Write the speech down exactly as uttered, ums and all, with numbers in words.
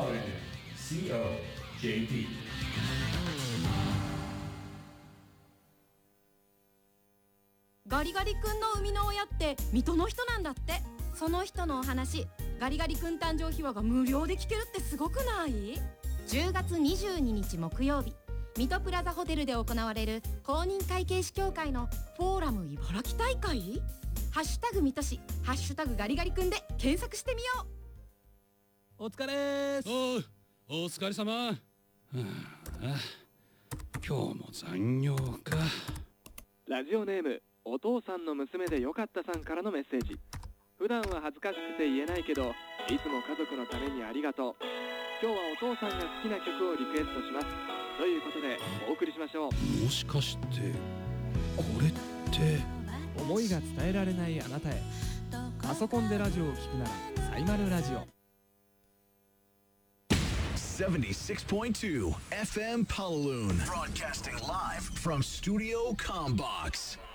College コージェーピー。 ガリガリ君の生みの親って水戸の人なんだって。その人のお話、ガリガリ君誕生秘話が無料で聞けるってすごくない？じゅうがつにじゅうににち木曜日、水戸プラザホテルで行われる公認会計士協会のフォーラム茨城大会。ハッシュタグ水戸市、ハッシュタグガリガリ君で検索してみよう。お疲れーす。 おう、お疲れ様。はあ、今日も残業か。 ラジオネームお父さんの娘でよかったさんからのメッセージ。普段は恥ずかしくて言えないけど、いつも家族のためにありがとう。今日はお父さんが好きな曲をリクエストしますということでお送りしましょう。 もしかしてこれって思いが伝えられないあなたへ。パソコンでラジオを聞くならサイマルラジオ。 セブンティーシックスポイントツー エフエム Paloon, broadcasting live from Studio Combox.